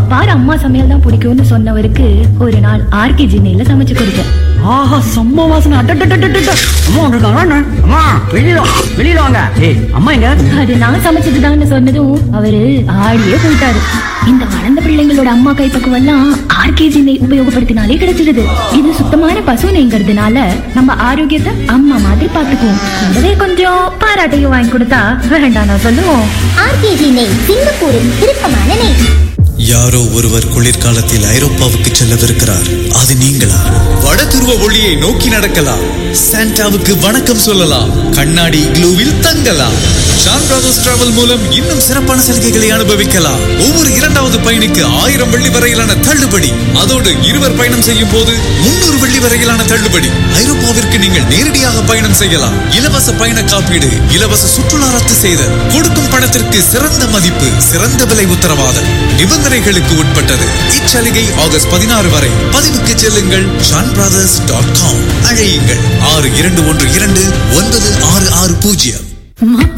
பாரு அம்மா சமையல் தான் பிடிக்கும்னு சொன்னவருக்கு ஒரு நாள் ஆர்கே ஜின்னையில சமைச்சு கொடுத்தேன். ஆஹா, செம்ம வாசனை. அம்மா வந்திருக்காங்க. அம்மா வெளியில வாங்க. ஏய், அம்மா எங்க? அது நான் சமைச்சதுதான்னு சொன்னதும் அவரு ஆடியே போயிட்டாரு. இந்த வளர்ந்த பிள்ளைங்களோட அம்மா கைப்பக்குவம் எல்லாம் ஆர்கே ஜின்னை உபயோகப்படுத்தினாலே கிடைச்சிடுது. இது சுத்தமான பசு நெய்ங்கிறதுனால நம்ம ஆரோக்கியத்தை அம்மா மாதிரி பாத்துக்குவோம். கூடவே கொஞ்சம் பாராட்டையும் வாங்கி கொடுத்தா வேண்டாம் நான் சொல்லுவோம். ஆர்கே நெய், சிங்கப்பூரின் விருப்பமான நெய். யாரோ ஒருவர் குளிர்காலத்தில் ஐரோப்பாவுக்கு செல்லவிருக்கிறார். அது நீங்களா? வட துருவ ஒளியை நோக்கி நடக்கலாம். சாண்டாவுக்கு வணக்கம் சொல்லலாம். கண்ணாடி இக்லூவில் தங்கலாம். ஷான் பிரதர்ஸ் டிராவல் மூலம் இன்னும் சிறப்பான சலுகைகளை அனுபவிக்கலாம். ஒவ்வொரு இரண்டாவது பயணிக்கு 1000 வெள்ளி வரையிலான தள்ளுபடி. அதோடு இருவர் பயணம் செய்யும் போது 300 வெள்ளி வரையிலான தள்ளுபடி. ஐரோப்பாவிற்கு நீங்கள் நேரடியாக பயணம் செய்யலாம். இலவச பயண காப்பீடு, இலவச சுற்றுலா ரத்து செய்தல், கொடுக்கும் பணத்திற்கு சிறந்த மதிப்பு, சிறந்த விலை உத்தரவாதம். நிபந்தனைகளுக்கு உட்பட்டது. இச்சலுகை ஆகஸ்ட் 16 வரை. பதிவுக்கு செல்லுங்கள் shanbrothers.com. அழையுங்கள் 6212 9660.